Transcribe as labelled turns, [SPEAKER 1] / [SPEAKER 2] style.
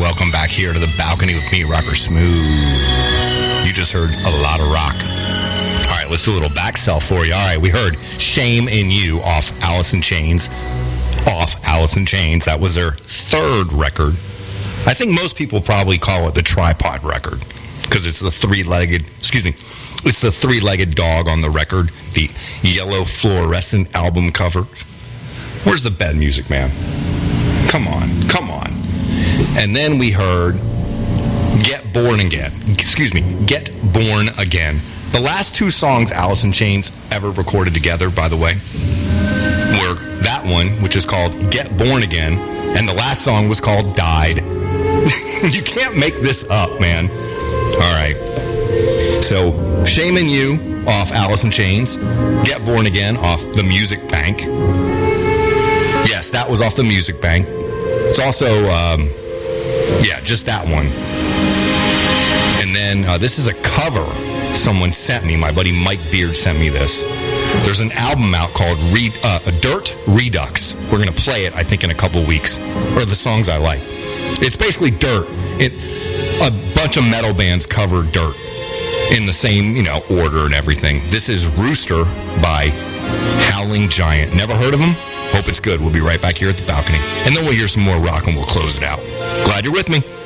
[SPEAKER 1] welcome back here to the balcony with me, Rocker Smooth. You just heard a lot of rock. All right, let's do a little back sell for you. All right, we heard Shame in You off Alice in Chains. That was their third record. I think most people probably call it the tripod record because it's the three-legged dog on the record, the yellow fluorescent album cover. Where's the bed music, man? Come on. And then we heard Get Born Again. The last two songs Alice in Chains ever recorded together, by the way, were that one, which is called Get Born Again, and the last song was called Died. You can't make this up, man. All right. So, Shame in You off Alice in Chains. Get Born Again off The Music Bank. Yes, that was off The Music Bank. It's also, just that one. And then this is a cover someone sent me. My buddy Mike Beard sent me this. There's an album out called Dirt Redux. We're going to play it, I think, in a couple weeks. Or the songs I like. It's basically Dirt. A bunch of metal bands cover Dirt in the same, order and everything. This is Rooster by Howling Giant. Never heard of them? Hope it's good. We'll be right back here at the balcony. And then we'll hear some more rock and we'll close it out. Glad you're with me.